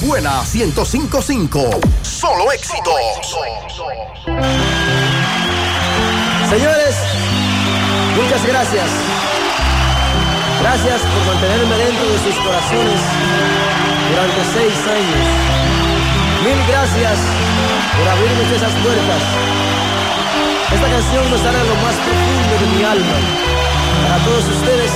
Suena 105.5. Solo éxitos. Señores, muchas gracias. Gracias por mantenerme dentro de sus corazones durante 6 años. Mil gracias por abrirme esas puertas. Esta canción me sale a lo más profundo de mi alma. Para todos ustedes,